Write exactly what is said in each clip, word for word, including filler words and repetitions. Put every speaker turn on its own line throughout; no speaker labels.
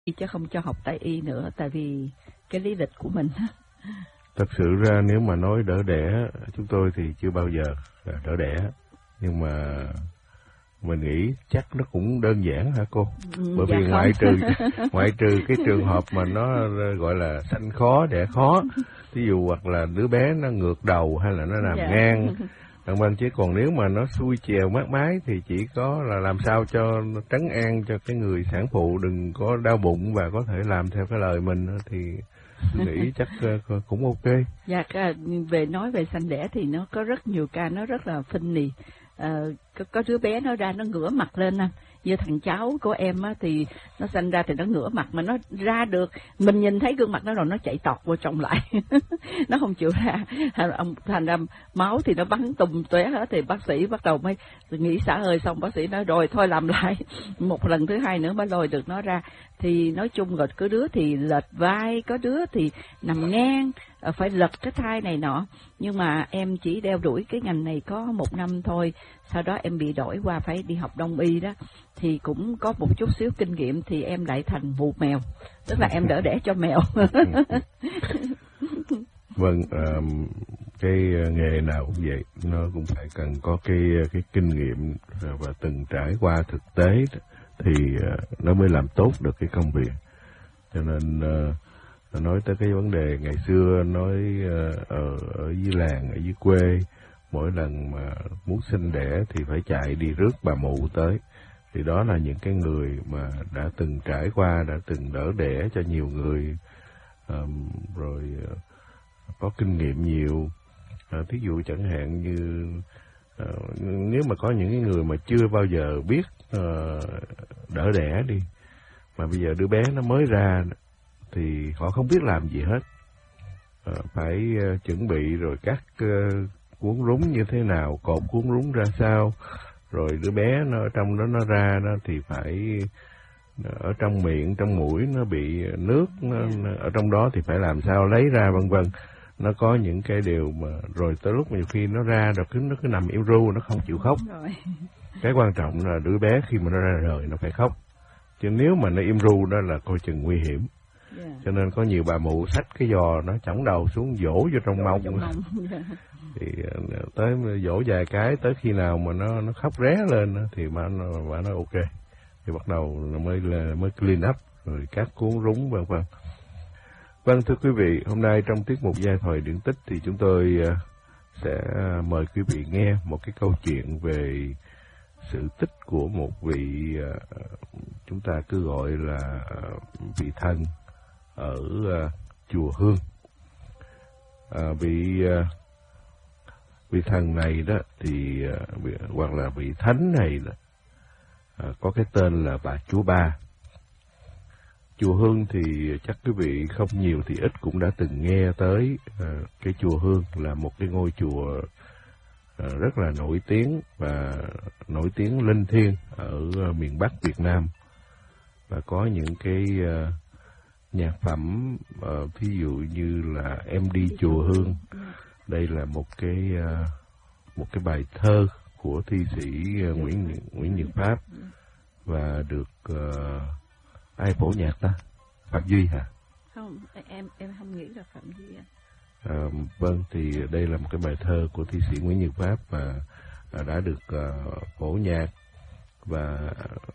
chứ không cho học tại y nữa, tại vì cái lý lịch của mình.
Thật sự ra nếu mà nói đỡ đẻ, chúng tôi thì chưa bao giờ là đỡ đẻ, nhưng mà mình nghĩ chắc nó cũng đơn giản hả cô? Bởi
Dạ
vì
không.
ngoại trừ ngoại trừ cái trường hợp mà nó gọi là sanh khó đẻ khó, ví dụ hoặc là đứa bé nó ngược đầu hay là nó nằm
Dạ.
ngang, đằng bên chứ còn nếu mà nó xuôi chèo mát mái thì chỉ có là làm sao cho trấn an cho cái người sản phụ đừng có đau bụng và có thể làm theo cái lời mình thì nghĩ chắc cũng ok.
Dạ, về nói về sanh đẻ thì nó có rất nhiều ca nó rất là phinh nì. À, có, có đứa bé nó ra nó ngửa mặt lên anh, như thằng cháu của em á, thì nó sanh ra thì nó ngửa mặt mà nó ra được, mình nhìn thấy gương mặt nó rồi nó chạy tọt vô trong lại. Nó không chịu ra, thành ra máu thì nó bắn tung tóe hết, thì bác sĩ bắt đầu mới nghĩ xả hơi, xong bác sĩ nói rồi thôi làm lại một lần thứ hai nữa mới lôi được nó ra. Thì nói chung rồi có đứa thì lệch vai, có đứa thì nằm ngang, phải lật cái thai này nọ, nhưng mà em chỉ đeo đuổi cái ngành này có một năm thôi, sau đó em bị đổi qua phải đi học đông y đó, thì cũng có một chút xíu kinh nghiệm thì em lại thành vụ mèo, tức là em đỡ đẻ cho mèo.
Vâng, um, cái nghề nào cũng vậy, nó cũng phải cần có cái cái kinh nghiệm và từng trải qua thực tế thì uh, nó mới làm tốt được cái công việc. Cho nên uh, nói tới cái vấn đề ngày xưa nói uh, ở ở dưới làng, ở dưới quê, mỗi lần mà muốn sinh đẻ thì phải chạy đi rước bà mụ tới. Thì đó là những cái người mà đã từng trải qua, đã từng đỡ đẻ cho nhiều người, um, rồi uh, có kinh nghiệm nhiều. À, thí dụ chẳng hạn như uh, nếu mà có những người mà chưa bao giờ biết uh, đỡ đẻ đi, mà bây giờ đứa bé nó mới ra thì họ không biết làm gì hết, uh, phải uh, chuẩn bị rồi cắt uh, cuốn rúng như thế nào, cột cuốn rúng ra sao, rồi đứa bé nó ở trong đó nó ra đó thì phải ở trong miệng, trong mũi nó bị nước nó, nó, ở trong đó thì phải làm sao lấy ra, vân vân. Nó có những cái điều mà rồi tới lúc nhiều khi nó ra rồi cứ nó cứ nằm im ru, nó không chịu khóc. Cái quan trọng là đứa bé khi mà nó ra đời nó phải khóc, chứ nếu mà nó im ru đó là coi chừng nguy hiểm. Yeah. Cho nên có nhiều bà mụ xách cái giò nó chỏng đầu xuống dỗ vô trong dỗ mông, trong mông. Thì tới dỗ vài cái, tới khi nào mà nó nó khóc ré lên thì bà nó bà nó ok, thì bắt đầu mới là mới clean up rồi cắt cuốn rúng vân vân. Vâng, thưa quý vị, hôm nay trong tiết mục Giai Thoại Điển Tích thì chúng tôi sẽ mời quý vị nghe một cái câu chuyện về sự tích của một vị chúng ta cứ gọi là vị thần ở chùa Hương. À, vị vị thần này đó thì hoặc là vị thánh này đó, có cái tên là bà Chúa Ba. Chùa Hương thì chắc quý vị không nhiều thì ít cũng đã từng nghe tới. À, cái chùa Hương là một cái ngôi chùa à, rất là nổi tiếng và nổi tiếng linh thiêng ở uh, miền Bắc Việt Nam, và có những cái uh, nhạc phẩm uh, ví dụ như là Em Đi Chùa Hương. Đây là một cái uh, một cái bài thơ của thi sĩ uh, Nguyễn Nguyễn Nhật Pháp, và được uh, ai phổ nhạc ta? Phạm Duy hả?
Không, em em không nghĩ là Phạm Duy.
À, vâng, thì đây là một cái bài thơ của thi sĩ Nguyễn Nhật Pháp và à, đã được uh, phổ nhạc, và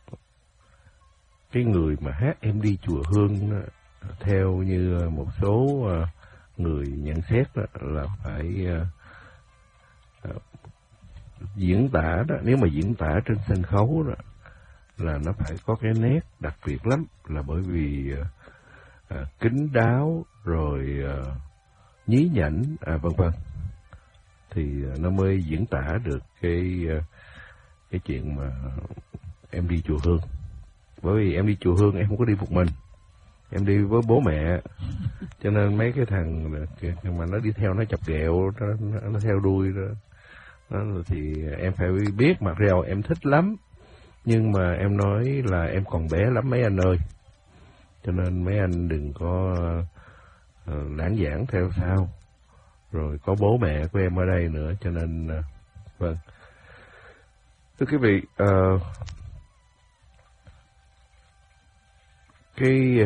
cái người mà hát Em Đi Chùa Hương theo như một số uh, người nhận xét đó, là phải uh, uh, diễn tả đó, nếu mà diễn tả trên sân khấu đó là nó phải có cái nét đặc biệt lắm, là bởi vì à, kín đáo rồi à, nhí nhảnh à, vân vân, thì à, nó mới diễn tả được cái à, cái chuyện mà em đi chùa Hương. Bởi vì em đi chùa Hương em không có đi một mình, em đi với bố mẹ, cho nên mấy cái thằng mà nó đi theo nó chọc ghẹo, nó, nó theo đuôi đó, nó thì em phải biết mặt rèo em thích lắm. Nhưng mà em nói là em còn bé lắm mấy anh ơi, cho nên mấy anh đừng có uh, lãng giảng theo sao. Rồi có bố mẹ của em ở đây nữa, cho nên uh, vâng. Thưa quý vị, uh, cái